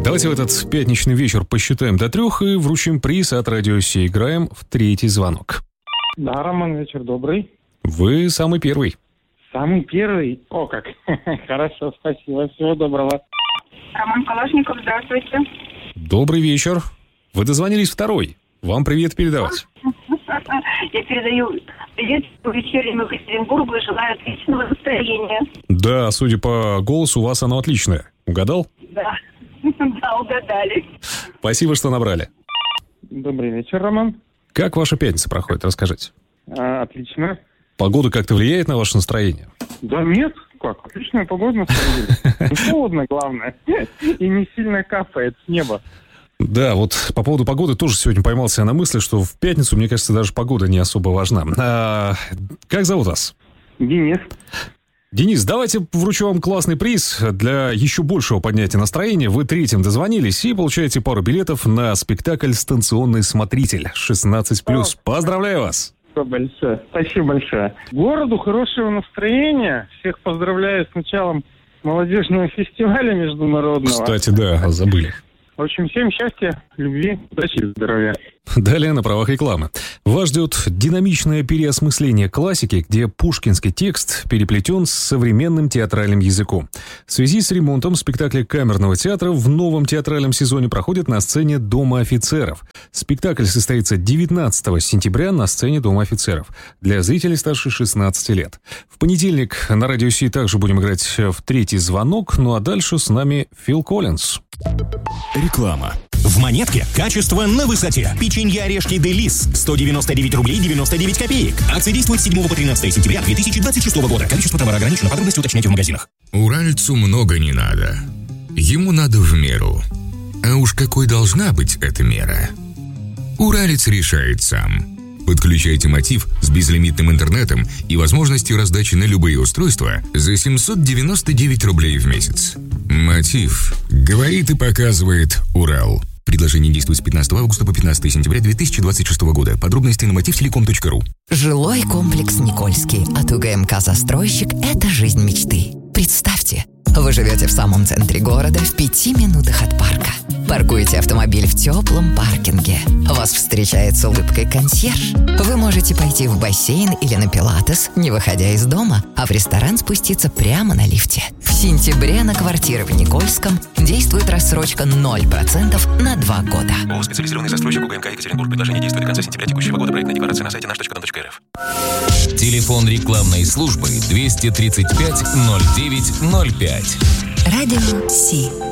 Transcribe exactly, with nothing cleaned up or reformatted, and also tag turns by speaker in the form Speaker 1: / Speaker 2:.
Speaker 1: Давайте в этот пятничный вечер посчитаем до трех и вручим приз от Радио Си. Играем в третий звонок.
Speaker 2: Да, Роман, вечер добрый.
Speaker 1: Вы самый первый.
Speaker 2: Самый первый? О, как. Хорошо, спасибо. Всего доброго.
Speaker 3: Роман Калашников, здравствуйте.
Speaker 1: Добрый вечер. Вы дозвонились второй. Вам привет передавать.
Speaker 3: Я передаю привет по вечернему Екатеринбургу и желаю отличного настроения.
Speaker 1: Да, судя по голосу, у вас оно отличное. Угадал?
Speaker 3: Да, да, угадали.
Speaker 1: Спасибо, что набрали.
Speaker 2: Добрый вечер, Роман.
Speaker 1: Как ваша пятница проходит? Расскажите.
Speaker 2: А, отлично.
Speaker 1: Погода как-то влияет на ваше настроение?
Speaker 2: Да нет, как, отличная погода на самом деле. Не холодно, главное, и не сильно капает с неба.
Speaker 1: Да, вот по поводу погоды тоже сегодня поймался я на мысли, что в пятницу, мне кажется, даже погода не особо важна. А, как зовут вас?
Speaker 2: Денис.
Speaker 1: Денис, давайте вручу вам классный приз для еще большего поднятия настроения. Вы третьим дозвонились и получаете пару билетов на спектакль «Станционный смотритель» шестнадцать плюс. Поздравляю вас!
Speaker 2: Спасибо большое. Спасибо большое. Городу хорошего настроения. Всех поздравляю с началом молодежного фестиваля международного.
Speaker 1: Кстати, да, забыли.
Speaker 2: В общем, всем счастья, любви, удачи и здоровья.
Speaker 1: Далее на правах рекламы. Вас ждет динамичное переосмысление классики, где пушкинский текст переплетен с современным театральным языком. В связи с ремонтом спектакля камерного театра в новом театральном сезоне проходит на сцене Дома офицеров. Спектакль состоится девятнадцатого сентября на сцене Дома офицеров для зрителей старше шестнадцати лет. В понедельник на Радио Си также будем играть в третий звонок, ну а дальше с нами Фил Коллинз.
Speaker 4: Реклама. В «Монетке» качество на высоте. Печенье орешки Делис сто девяносто девять рублей девяносто девять копеек. Акция действует с седьмого по тринадцатое сентября две тысячи двадцать шестого года. Количество товара ограничено. Подробности уточняйте в магазинах.
Speaker 5: Уральцу много не надо. Ему надо в меру. А уж какой должна быть эта мера? Уралец решает сам. Подключайте Мотив с безлимитным интернетом и возможностью раздачи на любые устройства за семьсот девяносто девять рублей в месяц. Мотив. Говорит и показывает Урал. Предложение действует с пятнадцатого августа по пятнадцатое сентября две тысячи двадцать шестого года. Подробности на мотив телеком точка ру.
Speaker 6: Жилой комплекс «Никольский» от УГМК «Застройщик» – это жизнь мечты. Представьте, вы живете в самом центре города в пяти минутах от парка. Паркуете автомобиль в теплом паркинге. Вас встречает с улыбкой консьерж. Вы можете пойти в бассейн или на пилатес, не выходя из дома, а в ресторан спуститься прямо на лифте. В сентябре на квартиры в Никольском действует рассрочка ноль процентов на два года.
Speaker 4: ООО «Специализированный застройщик УГМК Екатеринбург». Предложение действует до конца сентября текущего года. Проектная декларация на сайте наш точка ком точка эр эф.
Speaker 7: Телефон рекламной службы двести тридцать пять ноль девять ноль пять.
Speaker 6: Радио Си.